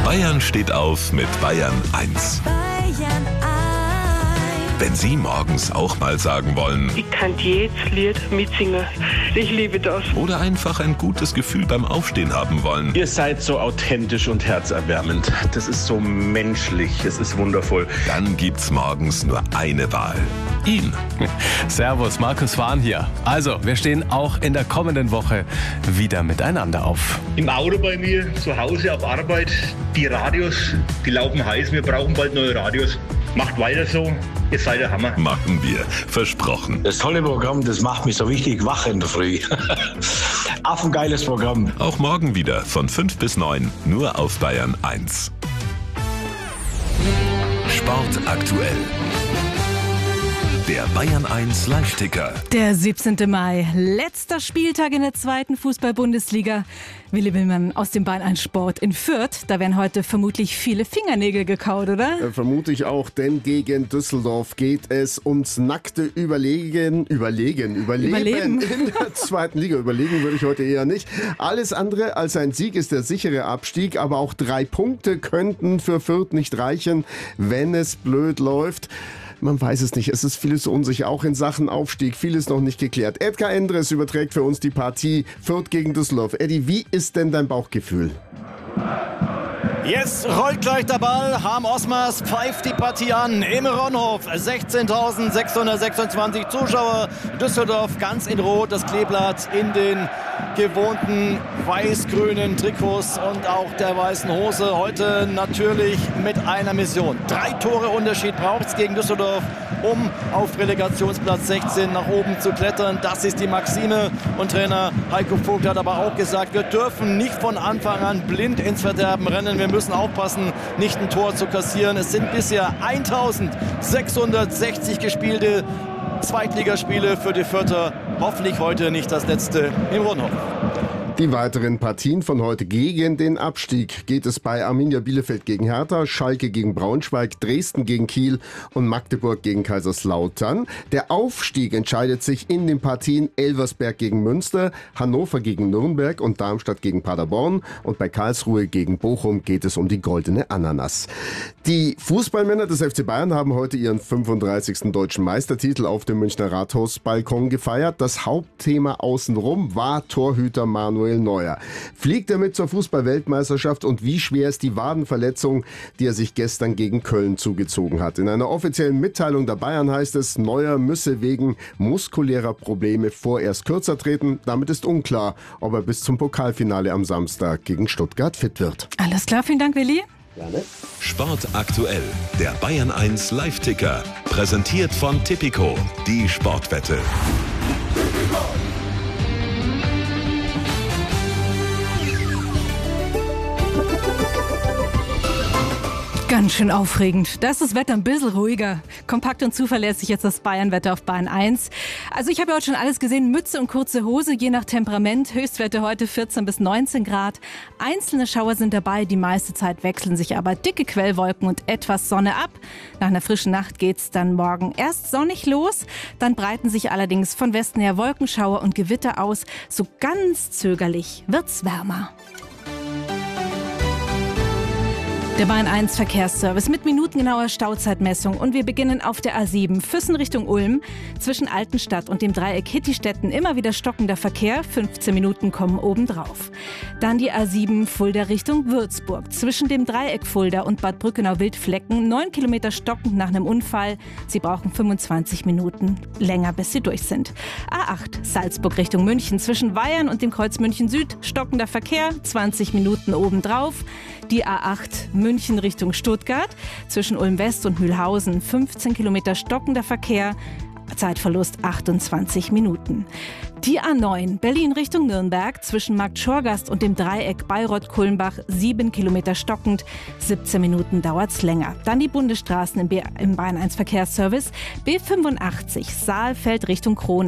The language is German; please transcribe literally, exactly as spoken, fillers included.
Bayern steht auf mit Bayern eins. Bayern eins. Wenn Sie morgens auch mal sagen wollen Ich kann jedes Lied mitsingen. Ich liebe das. oder einfach ein gutes Gefühl beim Aufstehen haben wollen, Ihr seid so authentisch und herzerwärmend. Das ist so menschlich. Es ist wundervoll. dann gibt's morgens nur eine Wahl. Ihn. Servus, Markus Wahn hier. Also, wir stehen auch in der kommenden Woche wieder miteinander auf. Im Auto bei mir, zu Hause, auf Arbeit. Die Radios, die laufen heiß. Wir brauchen bald neue Radios. Macht weiter so. Ihr seid der Hammer. Machen wir. Versprochen. Das tolle Programm, das macht mich so richtig wach in der Früh. Affengeiles Programm. Auch morgen wieder von fünf bis neun, nur auf Bayern eins. Sport aktuell. Der Bayern eins Live-Ticker. Der siebzehnte Mai, letzter Spieltag in der zweiten Fußball-Bundesliga. Willi Willmann aus dem Bayern eins Sport in Fürth. Da werden heute vermutlich viele Fingernägel gekaut, oder? Äh, vermute ich auch, denn gegen Düsseldorf geht es ums nackte Überlegen, Überlegen, Überleben, Überleben. in der zweiten Liga. Überlegen würde ich heute eher nicht. Alles andere als ein Sieg ist der sichere Abstieg, aber auch drei Punkte könnten für Fürth nicht reichen, wenn es blöd läuft. Man weiß es nicht, es ist vieles unsicher, auch in Sachen Aufstieg, vieles noch nicht geklärt. Edgar Endres überträgt für uns die Partie Fürth gegen Düsseldorf. Eddie, wie ist denn dein Bauchgefühl? Jetzt rollt gleich der Ball. Harm Osmers pfeift die Partie an im Ronhof. sechzehntausendsechshundertsechsundzwanzig Zuschauer. Düsseldorf ganz in Rot. Das Kleeblatt in den gewohnten weiß-grünen Trikots und auch der weißen Hose. Heute natürlich mit einer Mission. Drei Tore Unterschied braucht es gegen Düsseldorf, um auf Relegationsplatz sechzehn nach oben zu klettern. Das ist die Maxime. Und Trainer Heiko Vogt hat aber auch gesagt, wir dürfen nicht von Anfang an blind ins Verderben rennen. Wir müssen aufpassen, nicht ein Tor zu kassieren. Es sind bisher eintausendsechshundertsechzig gespielte Zweitligaspiele für die Fürther. Hoffentlich heute nicht das letzte im Ronhof. Die weiteren Partien von heute gegen den Abstieg geht es bei Arminia Bielefeld gegen Hertha, Schalke gegen Braunschweig, Dresden gegen Kiel und Magdeburg gegen Kaiserslautern. Der Aufstieg entscheidet sich in den Partien Elversberg gegen Münster, Hannover gegen Nürnberg und Darmstadt gegen Paderborn. Und bei Karlsruhe gegen Bochum geht es um die goldene Ananas. Die Fußballmänner des F C Bayern haben heute ihren fünfunddreißigsten deutschen Meistertitel auf dem Münchner Rathausbalkon gefeiert. Das Hauptthema außenrum war Torhüter Manuel Neuer. Fliegt er mit zur Fußball-Weltmeisterschaft und wie schwer ist die Wadenverletzung, die er sich gestern gegen Köln zugezogen hat? In einer offiziellen Mitteilung der Bayern heißt es, Neuer müsse wegen muskulärer Probleme vorerst kürzer treten. Damit ist unklar, ob er bis zum Pokalfinale am Samstag gegen Stuttgart fit wird. Alles klar, vielen Dank, Willi. Gerne. Sport aktuell. Der Bayern eins Live-Ticker. Präsentiert von Tipico. Die Sportwette. Ganz schön aufregend. Da ist das Wetter ein bisschen ruhiger. Kompakt und zuverlässig jetzt das Bayern-Wetter auf Bayern eins. Also ich habe ja heute schon alles gesehen. Mütze und kurze Hose, je nach Temperament. Höchstwerte heute vierzehn bis neunzehn Grad. Einzelne Schauer sind dabei. Die meiste Zeit wechseln sich aber dicke Quellwolken und etwas Sonne ab. Nach einer frischen Nacht geht's dann morgen erst sonnig los. Dann breiten sich allerdings von Westen her Wolkenschauer und Gewitter aus. So ganz zögerlich wird's wärmer. Der Bayern eins Verkehrsservice mit minutengenauer Stauzeitmessung und wir beginnen auf der A sieben Füssen Richtung Ulm. Zwischen Altenstadt und dem Dreieck Hittistetten immer wieder stockender Verkehr, fünfzehn Minuten kommen obendrauf. Dann die A sieben Fulda Richtung Würzburg. Zwischen dem Dreieck Fulda und Bad Brückenau-Wildflecken neun Kilometer stockend nach einem Unfall. Sie brauchen fünfundzwanzig Minuten länger, bis sie durch sind. A acht Salzburg Richtung München. Zwischen Weyern und dem Kreuz München Süd stockender Verkehr, zwanzig Minuten obendrauf. Die A acht München Richtung Stuttgart, zwischen Ulm West und Mühlhausen fünfzehn Kilometer stockender Verkehr, Zeitverlust achtundzwanzig Minuten. Die A neun Berlin Richtung Nürnberg, zwischen Markt Schorgast und dem Dreieck Bayreuth-Kulmbach sieben Kilometer stockend, siebzehn Minuten dauert's länger. Dann die Bundesstraßen im, B- im Bayern eins Verkehrsservice B fünfundachtzig Saalfeld Richtung Kronach.